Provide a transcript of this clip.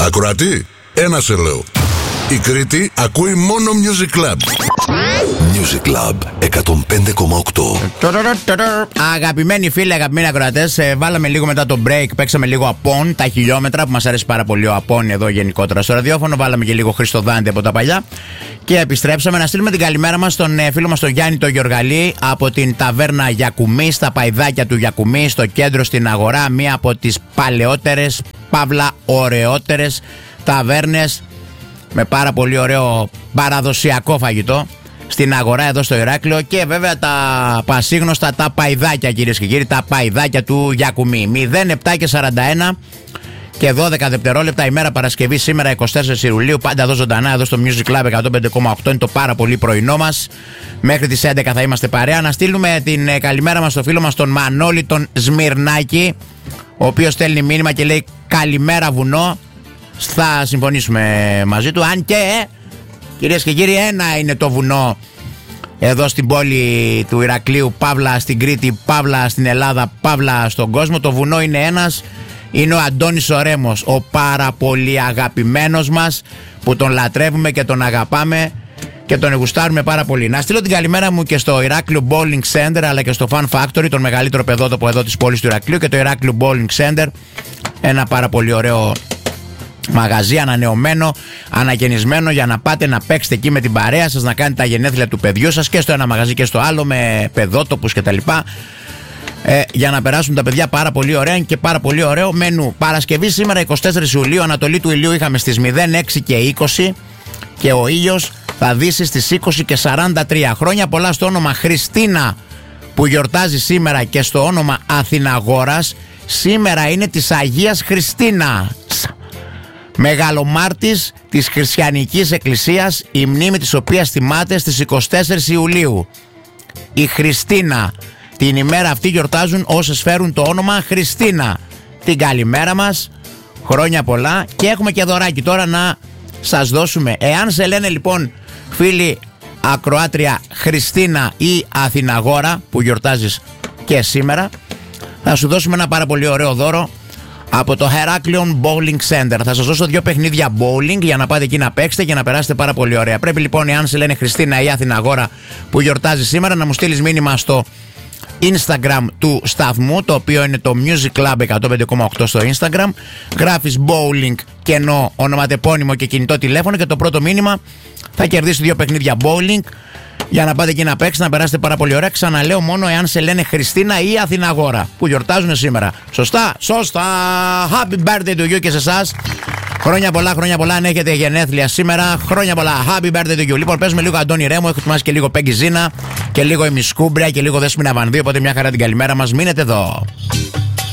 Ακροατή, ένα σε λέω. Η Κρήτη ακούει μόνο Music Club. Music Club 105,8. Αγαπημένοι φίλοι, αγαπημένοι ακροατές, βάλαμε λίγο μετά το break, παίξαμε λίγο Απόν, τα χιλιόμετρα που μας αρέσει πάρα πολύ ο Απόν εδώ γενικότερα στο ραδιόφωνο. Βάλαμε και λίγο Χρήστο Δάντη από τα παλιά. Και επιστρέψαμε να στείλουμε την καλημέρα μας στον φίλο μας τον Γιάννη το Γιοργαλή από την ταβέρνα Γιακουμή, στα παϊδάκια του Γιακουμή, στο κέντρο στην Αγορά. Μία από τις παλαιότερες, παύλα ωραιότερες ταβέρνες με πάρα πολύ ωραίο παραδοσιακό φαγητό στην Αγορά εδώ στο Ηράκλειο. Και βέβαια τα πασίγνωστα τα παϊδάκια, κυρίες και κύριοι, τα παϊδάκια του Γιακουμή. 07 και 41 και 12 δευτερόλεπτα, ημέρα Παρασκευή, σήμερα 24 Ιουλίου. Πάντα εδώ ζωντανά, εδώ στο Music Club 105,8. Είναι το πάρα πολύ πρωινό μας. Μέχρι τις 11 θα είμαστε παρέα. Να στείλουμε την καλημέρα μας στο φίλο μας τον Μανώλη τον Σμυρνάκη, ο οποίος στέλνει μήνυμα και λέει καλημέρα βουνό. Θα συμφωνήσουμε μαζί του. Αν και, κυρίες και κύριοι, ένα είναι το βουνό εδώ στην πόλη του Ηρακλείου, παύλα στην Κρήτη, παύλα στην Ελλάδα, παύλα στον κόσμο. Το βουνό είναι ένας. Είναι ο Αντώνης ο Ρέμος, ο πάρα πολύ αγαπημένος μας, που τον λατρεύουμε και τον αγαπάμε και τον γουστάρουμε πάρα πολύ. Να στείλω την καλημέρα μου και στο Ηράκλειο Bowling Center, αλλά και στο Fun Factory, τον μεγαλύτερο παιδότοπο εδώ της πόλης του Ηρακλείου, και το Ηράκλειο Bowling Center, ένα πάρα πολύ ωραίο μαγαζί, ανανεωμένο, ανακαινισμένο, για να πάτε να παίξετε εκεί με την παρέα σας, να κάνετε τα γενέθλια του παιδιού σας, και στο ένα μαγαζί και στο άλλο, με παιδότοπους κτλ. Για να περάσουν τα παιδιά πάρα πολύ ωραία και πάρα πολύ ωραίο μενού. Παρασκευή σήμερα 24 Ιουλίου, ανατολή του ηλίου είχαμε στις 06 και 20 και ο ήλιος θα δύσει στις 20 και 43. Χρόνια πολλά στο όνομα Χριστίνα που γιορτάζει σήμερα και στο όνομα Αθηναγόρας. Σήμερα είναι της Αγίας Χριστίνα, μεγαλομάρτης της Χριστιανικής Εκκλησίας, η μνήμη της οποίας τιμάται στις 24 Ιουλίου. Η Χριστίνα. Την ημέρα αυτή γιορτάζουν όσες φέρουν το όνομα Χριστίνα. Την καλημέρα μας, χρόνια πολλά, και έχουμε και δωράκι τώρα να σας δώσουμε. Εάν σε λένε λοιπόν φίλοι ακροάτρια Χριστίνα ή Αθηναγόρα που γιορτάζεις και σήμερα, θα σου δώσουμε ένα πάρα πολύ ωραίο δώρο από το Heraclion Bowling Center. Θα σας δώσω 2 παιχνίδια bowling για να πάτε εκεί να παίξετε και να περάσετε πάρα πολύ ωραία. Πρέπει λοιπόν, εάν σε λένε Χριστίνα ή Αθηναγόρα που γιορτάζει σήμερα, να μου στείλεις μήνυμα στο Instagram του σταθμού, το οποίο είναι το Music Club 105,8 στο Instagram. Γράφεις bowling, κενό, ονοματεπώνυμο και κινητό τηλέφωνο, και το πρώτο μήνυμα θα κερδίσει 2 παιχνίδια bowling για να πάτε εκεί να παίξετε, να περάσετε πάρα πολύ ωραία. Ξαναλέω, μόνο εάν σε λένε Χριστίνα ή Αθηναγόρα που γιορτάζουν σήμερα. Σωστά, σωστά. Happy birthday to you και σε εσάς. Χρόνια πολλά, χρόνια πολλά. Αν έχετε γενέθλια σήμερα, χρόνια πολλά. Happy birthday to you. Λοιπόν, παίζουμε λίγο Αντώνη Ρέμο, έχω ετοιμάσει και λίγο Πέγκη Ζίνα και λίγο Ημισκούμπρια και λίγο Δέσποινα Βανδύ. Οπότε μια χαρά την καλημέρα μας. Μείνετε εδώ.